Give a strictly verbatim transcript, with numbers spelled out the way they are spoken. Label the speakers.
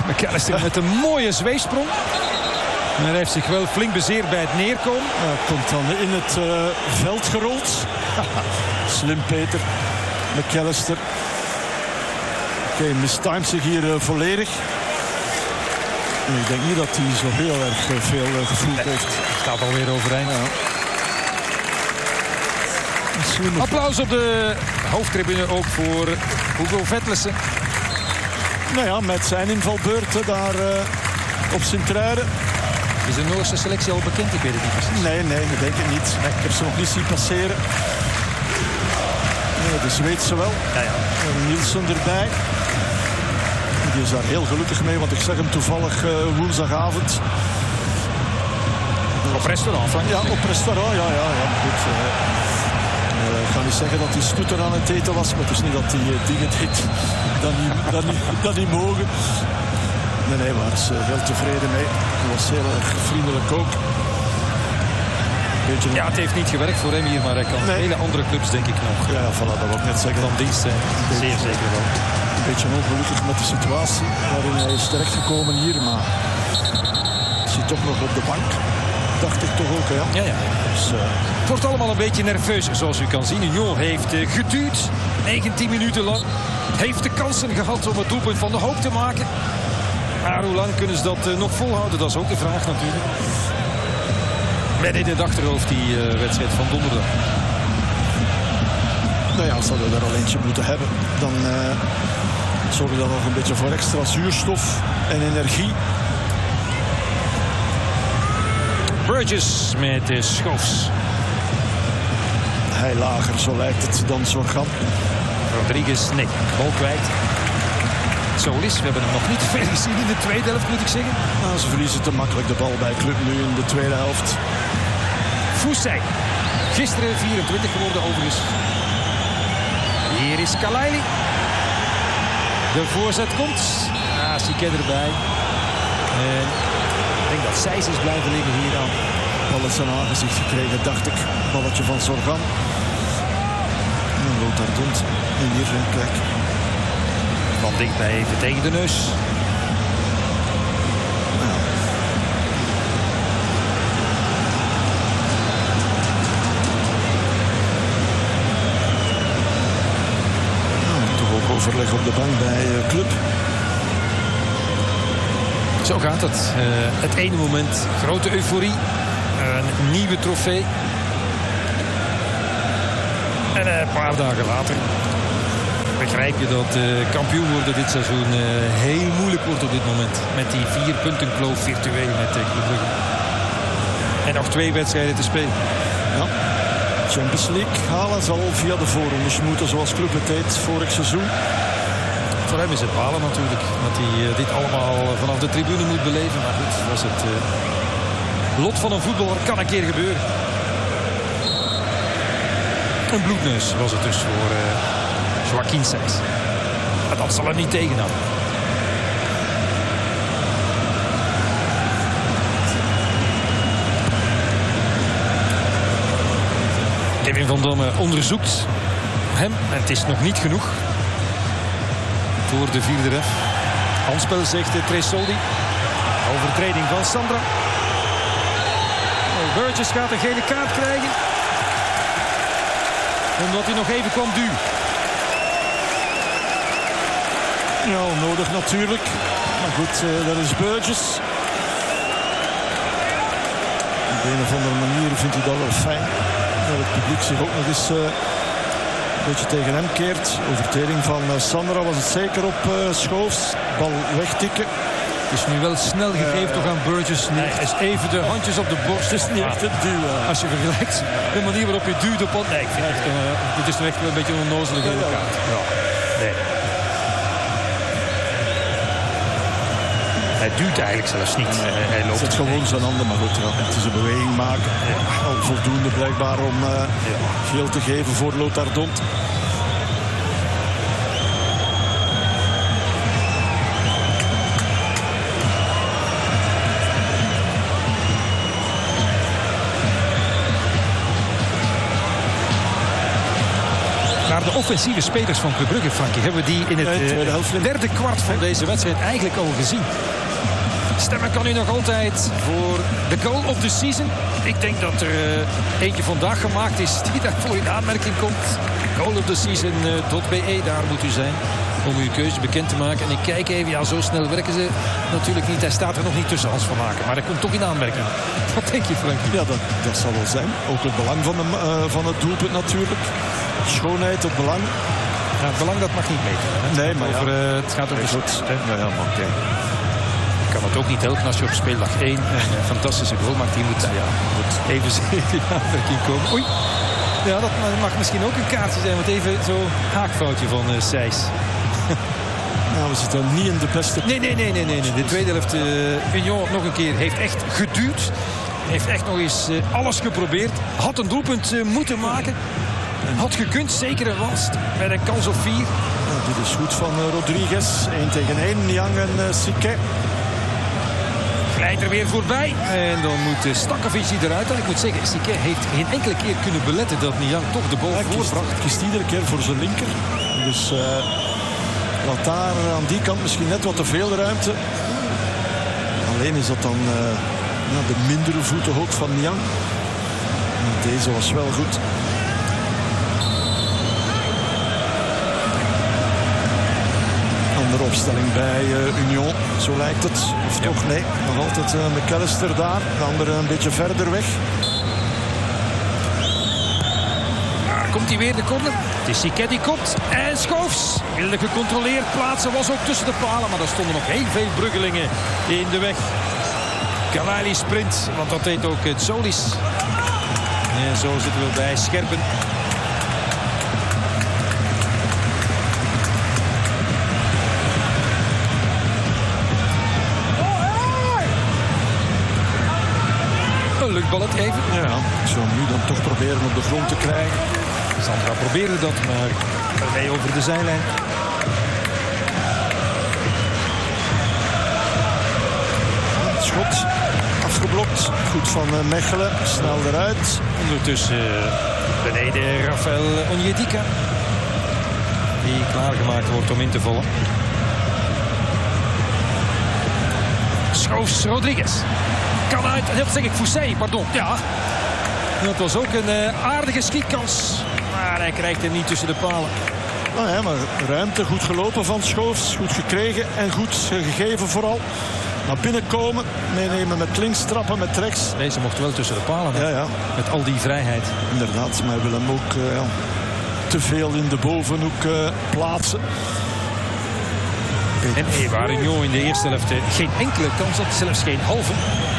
Speaker 1: McAllister met een mooie zweefsprong. Maar hij heeft zich wel flink bezeerd bij het neerkomen.
Speaker 2: Hij komt dan in het uh, veld gerold. Slim Peter. McAllister. Oké, okay, mistimed zich hier uh, volledig. En ik denk niet dat hij zo heel erg uh, veel uh, gevoeld nee, heeft.
Speaker 1: Staat alweer overeind. Ja.
Speaker 2: Slimme...
Speaker 1: Applaus op de hoofdtribune ook voor Hugo Vetlesen.
Speaker 2: Nou ja, met zijn invalbeurt daar uh, op Sint-Truiden.
Speaker 1: Is de Noorse selectie al bekend? Ik weet het niet precies.
Speaker 2: Nee, nee, dat denk ik niet. Nee, ik heb ze nog niet zien passeren. Nee, de Zweedse wel.
Speaker 1: Ja, ja.
Speaker 2: En Nielsen erbij. Die is daar heel gelukkig mee, want ik zag hem toevallig uh, woensdagavond.
Speaker 1: Op restaurant, hè?
Speaker 2: Ja, op restaurant, ja, ja, ja. Goed. Uh, uh, ik ga niet zeggen dat hij stoeter aan het eten was, maar het is niet dat hij uh, dingen deed dat niet, dat niet, dat niet mogen. Nee, nee, maar hij is uh, heel tevreden mee. Hij was heel erg vriendelijk ook.
Speaker 1: Beetje ja, het heeft niet gewerkt voor hem hier, maar hij kan nee. hele andere clubs denk ik nog.
Speaker 2: Ja, voilà, dat wil ik net zeggen.
Speaker 1: Van dienst zijn. Zeer zeker wel.
Speaker 2: Een beetje ongelukkig met de situatie waarin hij is terechtgekomen hier, maar zit toch nog op de bank. Dacht ik toch ook, hè?
Speaker 1: Ja, ja.
Speaker 2: Dus, uh...
Speaker 1: het wordt allemaal een beetje nerveus, zoals u kan zien. Union heeft uh, geduwd, negentien minuten lang. Heeft de kansen gehad om het doelpunt van de hoop te maken. Maar hoe lang kunnen ze dat uh, nog volhouden? Dat is ook de vraag natuurlijk. Met in het achterhoofd die uh, wedstrijd van donderdag.
Speaker 2: Nou ja, als we er al eentje moeten hebben, dan uh, zorgen we dan nog een beetje voor extra zuurstof en energie.
Speaker 1: Burgess met de Schoofs.
Speaker 2: Hij lager, zo lijkt het, dan Zorgan.
Speaker 1: Rodriguez, nee, bal kwijt. Solis, we hebben hem nog niet veel gezien in de tweede helft, moet ik zeggen.
Speaker 2: Nou, ze verliezen te makkelijk de bal bij Club nu in de tweede helft.
Speaker 1: Foussey. Gisteren vierentwintig geworden overigens. Hier is Kalaili. De voorzet komt. Ah, Siket erbij. En ik denk dat Sijs is blijven liggen hier aan.
Speaker 2: Bal is zijn aangezicht gekregen, dacht ik. Balletje van Zorgan. En Lothar Dont. En hier zijn kijk.
Speaker 1: Van dichtbij even tegen de neus.
Speaker 2: Overleg op de bank bij uh, Club.
Speaker 1: Zo gaat het. Uh, het ene moment grote euforie. Een nieuwe trofee. En uh, een paar dagen later begrijp je dat uh, kampioen worden dit seizoen uh, heel moeilijk wordt op dit moment. Met die vier punten kloof virtueel met uh, Club Brugge. En nog twee wedstrijden te spelen.
Speaker 2: Ja. Champions League halen zal via de voorrondes moeten zoals Club het deed vorig seizoen.
Speaker 1: Voor hem is het balen natuurlijk. Dat hij uh, dit allemaal vanaf de tribune moet beleven. Maar goed, was het uh, lot van een voetballer. Kan een keer gebeuren. Een bloedneus was het dus voor uh, Joaquin Sijs. Maar dat zal hem niet tegenhouden. Kevin van Damme onderzoekt hem. En het is nog niet genoeg. Voor de vierde ref. Handspel zegt Tresoldi. Overtreding van Sandra. Oh, Burgess gaat een gele kaart krijgen. Omdat hij nog even kwam duwen.
Speaker 2: Ja, onnodig natuurlijk. Maar goed, uh, dat is Burgess. Op een of andere manier vindt hij dat wel fijn. Dat het publiek zich ook nog eens uh, een beetje tegen hem keert. Overtreding van uh, Sandra was het zeker op uh, Schoofs. Bal wegtikken.
Speaker 1: Het is nu wel snel gegeven uh, toch aan Burgess. Nee, is even de handjes op de borst.
Speaker 2: Het is niet echt een duw. Uh.
Speaker 1: Als je vergelijkt de manier waarop je duwt op... Nee, ik vind het, uh, dit is echt wel een beetje een onnozelige ja, kaart. Ja. Nee. Hij duwt eigenlijk zelfs niet.
Speaker 2: Nee, hij loopt het gewoon zijn handen, maar goed, ja, het is een beweging maken. Ja. Al voldoende blijkbaar om uh, ja. geel te geven voor Lothar Dont.
Speaker 1: Naar de offensieve spelers van Club Brugge, Frankie, hebben we die in het uh, derde kwart van deze wedstrijd eigenlijk al gezien. Stemmen kan u nog altijd voor de goal of the season. Ik denk dat er uh, eentje vandaag gemaakt is die daarvoor in aanmerking komt. Goal of the season dot be, uh, daar moet u zijn om uw keuze bekend te maken. En ik kijk even, ja, zo snel werken ze natuurlijk niet. Hij staat er nog niet tussen, Hans van Aken. Maar hij komt toch in aanmerking. Wat denk je, Frankie?
Speaker 2: Ja, dat, dat zal wel zijn. Ook het belang van, de, uh, van het doelpunt natuurlijk. Schoonheid, het belang.
Speaker 1: Ja, het belang dat mag niet meten. Het
Speaker 2: nee,
Speaker 1: gaat
Speaker 2: maar
Speaker 1: over,
Speaker 2: ja.
Speaker 1: uh, het gaat over
Speaker 2: ja,
Speaker 1: goed.
Speaker 2: Ja, ja, maar oké. Okay.
Speaker 1: Kan het ook niet helpen als je op speeldag één een fantastische goal maakt. Die moet ja, goed, even in aanmerking komen. Oei. Ja, dat mag misschien ook een kaartje zijn. Want even zo'n haakfoutje van uh, Sijs.
Speaker 2: Nou, we zitten niet in de beste...
Speaker 1: Nee, nee, nee, nee, nee. De tweede helft, uh, Union nog een keer heeft echt geduwd. Heeft echt nog eens uh, alles geprobeerd. Had een doelpunt uh, moeten maken. Had gekund, zeker en vast. Met een kans op vier.
Speaker 2: Nou, dit is goed van uh, Rodriguez. één tegen één. Niang en uh, Siquet.
Speaker 1: Glijdt er weer voorbij. En dan moet uh, Stankovic eruit. En ik moet zeggen, Siquet heeft geen enkele keer kunnen beletten dat Niang toch de bal
Speaker 2: ja,
Speaker 1: voorbracht.
Speaker 2: Hij kiest iedere keer voor zijn linker. Dus... Uh... Want daar aan die kant misschien net wat te veel ruimte. Alleen is dat dan uh, ja, de mindere voetenhoek van Niang. Deze was wel goed. Andere opstelling bij uh, Union, zo lijkt het. Of ja. toch, nee. Nog altijd uh, McAllister daar. De andere een beetje verder weg.
Speaker 1: Komt hij weer de corner. Het is Siquet die komt. En Schoofs. Wilde gecontroleerd plaatsen. Was ook tussen de palen. Maar er stonden nog heel veel Bruggelingen in de weg. Kalali sprint. Want dat deed ook het Solis. En zo zitten we bij Scherpen. Een luchtballet even.
Speaker 2: Ja, ik zou hem nu dan toch proberen op de grond te krijgen.
Speaker 1: Sandra probeerde dat, maar wij over de zijlijn.
Speaker 2: Het schot afgeblokt. Goed van Mechelen. Snel eruit.
Speaker 1: Ondertussen beneden Rafael Onyedika. Die klaargemaakt wordt om in te vallen. Schoofs Rodriguez. Kan uit. Dat zeg ik Foussey, pardon. Ja. Dat was ook een uh, aardige schietkans. Maar hij krijgt hem niet tussen de palen.
Speaker 2: Nou ja, maar ruimte, goed gelopen van Schoofs. Goed gekregen en goed gegeven vooral. Naar binnen komen, meenemen met links, trappen met rechts.
Speaker 1: Deze mocht wel tussen de palen. Hè?
Speaker 2: Ja, ja.
Speaker 1: Met al die vrijheid.
Speaker 2: Inderdaad, maar hij wil hem ook uh, ja, te veel in de bovenhoek uh, plaatsen.
Speaker 1: En waar Union in de eerste helft geen enkele kans had, zelfs geen halve.